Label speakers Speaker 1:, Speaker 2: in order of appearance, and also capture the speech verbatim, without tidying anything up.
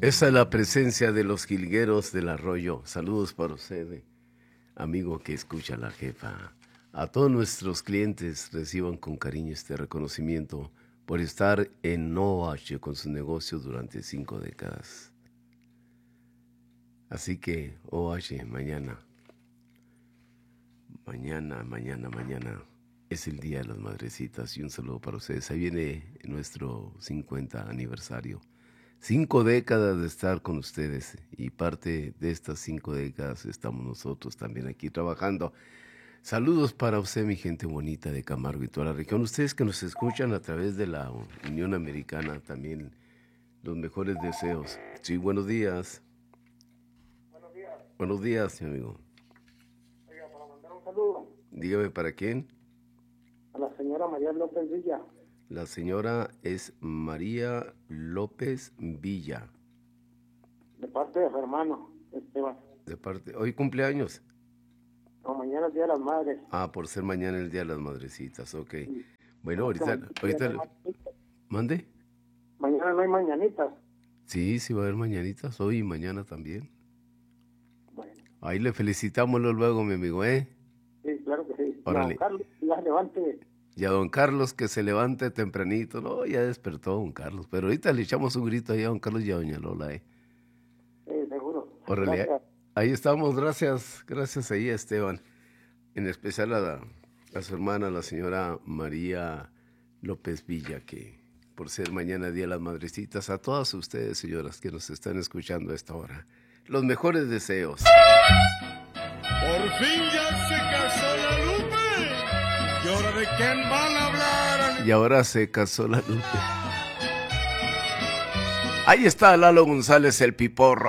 Speaker 1: Esa es la presencia de los jilgueros del arroyo. Saludos para usted, amigo que escucha a la jefa. A todos nuestros clientes reciban con cariño este reconocimiento por estar en O H con su negocio durante cinco décadas. Así que O H, mañana, mañana, mañana, mañana es el Día de las Madrecitas y un saludo para ustedes. Ahí viene nuestro cincuenta aniversario. Cinco décadas de estar con ustedes y parte de estas cinco décadas estamos nosotros también aquí trabajando. Saludos para usted, mi gente bonita de Camargo y toda la región. Ustedes que nos escuchan a través de la Unión Americana, también los mejores deseos. Sí, buenos días.
Speaker 2: Buenos días.
Speaker 1: Buenos días, mi amigo.
Speaker 2: Oiga, para mandar un saludo.
Speaker 1: Dígame, ¿para quién?
Speaker 2: A la señora María López Villa.
Speaker 1: La señora es María López Villa.
Speaker 2: De parte de su hermano, Esteban.
Speaker 1: De parte, ¿hoy cumpleaños?
Speaker 2: No, mañana es Día de las Madres.
Speaker 1: Ah, por ser mañana el Día de las Madrecitas, ok.
Speaker 2: Sí.
Speaker 1: Bueno,
Speaker 2: No,
Speaker 1: ahorita,
Speaker 2: no,
Speaker 1: ahorita,
Speaker 2: no,
Speaker 1: ¿mande?
Speaker 2: Mañana no hay mañanitas.
Speaker 1: Sí, sí va a haber mañanitas, hoy y mañana también.
Speaker 2: Bueno.
Speaker 1: Ahí le felicitamos luego, mi amigo, ¿eh?
Speaker 2: Sí, claro que sí.
Speaker 1: Órale.
Speaker 2: Don Carlos, ya levante.
Speaker 1: Y a don Carlos que se levante tempranito, no, ya despertó don Carlos, pero ahorita le echamos un grito ahí a don Carlos y a doña Lola, ¿eh?
Speaker 2: Sí, seguro.
Speaker 1: Órale,
Speaker 2: Gracias.
Speaker 1: ahí estamos, gracias, gracias ahí a Esteban, en especial a, la, a su hermana, la señora María López Villa, que por ser mañana Día de las Madrecitas, a todas ustedes, señoras, que nos están escuchando a esta hora, los mejores deseos.
Speaker 3: Por fin ya se casó la Lupe. ¿Y ahora de quién van a hablar?
Speaker 1: Y ahora se casó la Lupe. Ahí está Lalo González, el piporro.